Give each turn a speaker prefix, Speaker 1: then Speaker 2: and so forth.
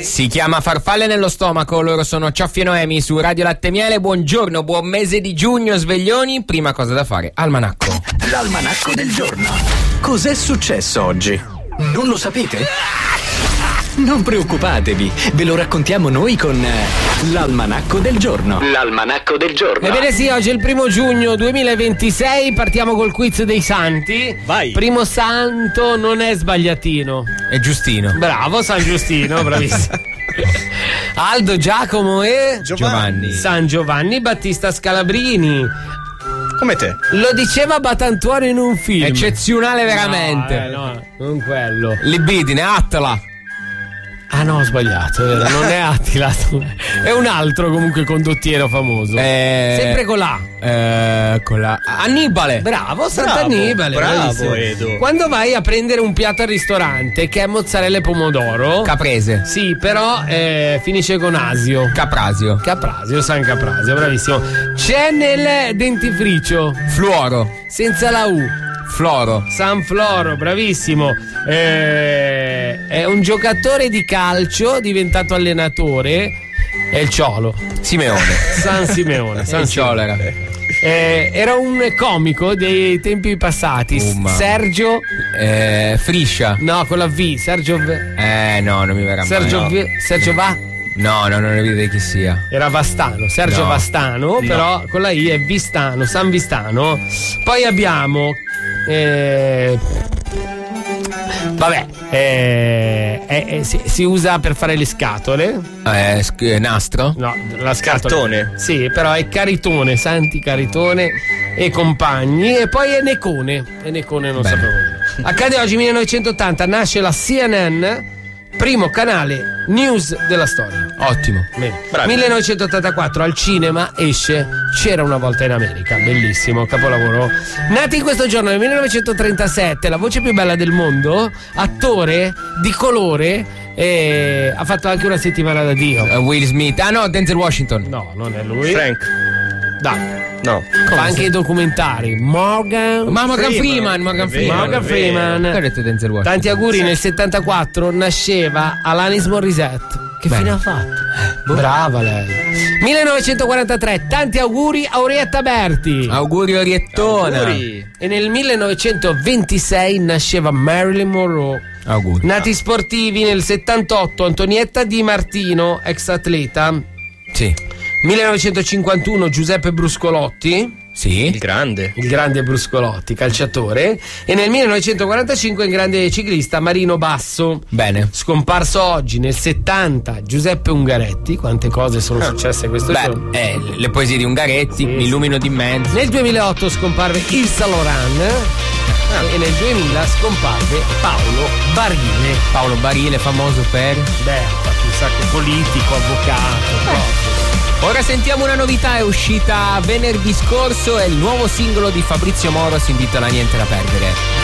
Speaker 1: Si chiama Farfalle nello stomaco, loro sono Cioffi e Noemi su Radio Latte Miele. Buongiorno, buon mese di giugno, sveglioni. Prima cosa da fare, almanacco.
Speaker 2: L'almanacco del giorno. Cos'è successo oggi? Non lo sapete? Non preoccupatevi, ve lo raccontiamo noi con l'almanacco del giorno. L'almanacco del giorno.
Speaker 3: Ebbene sì, oggi è il 1 giugno 2026, partiamo col quiz dei santi.
Speaker 4: Vai.
Speaker 3: Primo santo non è sbagliatino.
Speaker 1: È Giustino.
Speaker 3: Bravo, San Giustino, bravissimo. Aldo, Giacomo e
Speaker 1: Giovanni.
Speaker 3: San Giovanni Battista Scalabrini.
Speaker 4: Come te.
Speaker 3: Lo diceva Batantuono in un film.
Speaker 1: Eccezionale veramente.
Speaker 3: No, non quello.
Speaker 1: Libidine, Attila.
Speaker 3: Ah no, ho sbagliato, è vero? Non è Attila, è un altro comunque condottiero famoso. Sempre con la
Speaker 1: Annibale.
Speaker 3: Bravo, Sant'Annibale.
Speaker 4: Bravo,
Speaker 3: bravissimo.
Speaker 4: Edo.
Speaker 3: Quando vai a prendere un piatto al ristorante che è mozzarella e pomodoro,
Speaker 1: Caprese.
Speaker 3: sì, però finisce con asio.
Speaker 1: Caprasio.
Speaker 3: Caprasio, San Caprasio, bravissimo. C'è nel dentifricio
Speaker 1: Fluoro.
Speaker 3: senza la U.
Speaker 1: Floro.
Speaker 3: San Floro, bravissimo. È un giocatore di calcio diventato allenatore. È il Ciolo.
Speaker 1: Simeone.
Speaker 3: San Simeone. San
Speaker 1: Il Ciolo
Speaker 3: Simeone.
Speaker 1: era.
Speaker 3: Era un comico dei tempi passati.
Speaker 1: Mamma.
Speaker 3: Sergio.
Speaker 1: Friscia.
Speaker 3: No, con la V. Sergio.
Speaker 1: No, non mi verrà
Speaker 3: Sergio
Speaker 1: mai.
Speaker 3: Sergio Va.
Speaker 1: No, non ne vedo chi sia.
Speaker 3: Era Vastano, Sergio
Speaker 1: No.
Speaker 3: Vastano, però con la I è Vistano, San Vistano. Poi abbiamo si usa per fare le scatole.
Speaker 1: Nastro.
Speaker 3: No, la scatola.
Speaker 4: Cartone.
Speaker 3: Sì, però è Caritone, Santi Caritone e compagni. E poi è Necone. E Necone non
Speaker 1: Bene.
Speaker 3: sapevo dire. Accade oggi 1980, nasce la CNN, primo canale news della storia.
Speaker 1: Ottimo.
Speaker 3: Bene.
Speaker 4: Bravi.
Speaker 3: 1984 al cinema esce C'era una volta in America, bellissimo, capolavoro. Nati in questo giorno nel 1937, la voce più bella del mondo, attore di colore, ha fatto anche Una settimana da Dio.
Speaker 1: Will Smith. Ah no, Denzel Washington.
Speaker 3: No, non è lui.
Speaker 4: Frank.
Speaker 3: Dai,
Speaker 4: No.
Speaker 3: fa anche i documentari. Morgan
Speaker 1: Morgan
Speaker 4: È vero,
Speaker 3: Morgan
Speaker 4: è
Speaker 3: Freeman.
Speaker 1: Che ha detto Denzel Washington?
Speaker 3: Tanti auguri, nel 74 nasceva Alanis Morissette. Che
Speaker 1: Bene.
Speaker 3: fine ha fatto? Brava lei. 1943, tanti auguri a Orietta Berti.
Speaker 1: Auguri Oriettona.
Speaker 4: Auguri.
Speaker 3: E nel 1926 nasceva Marilyn Monroe.
Speaker 1: Auguri.
Speaker 3: Nati sportivi nel 78, Antonietta Di Martino, ex atleta.
Speaker 1: Sì.
Speaker 3: 1951 Giuseppe Bruscolotti,
Speaker 1: Sì.
Speaker 4: Il grande.
Speaker 3: il grande Bruscolotti, calciatore. E nel 1945 il grande ciclista Marino Basso.
Speaker 1: Bene.
Speaker 3: Scomparso oggi nel 70 Giuseppe Ungaretti. Quante cose sono successe questo giorno.
Speaker 1: Le poesie di Ungaretti,
Speaker 3: Sì,
Speaker 1: mi illumino di mezzo.
Speaker 3: Nel 2008 scomparve Yves Saint Laurent e nel 2000 scomparve Paolo Barile.
Speaker 1: Paolo Barile, famoso per.
Speaker 3: Beh, ha fatto un sacco politico, avvocato, cose.
Speaker 1: Ora sentiamo una novità, è uscita venerdì scorso, è il nuovo singolo di Fabrizio Moro, si intitola Niente da perdere.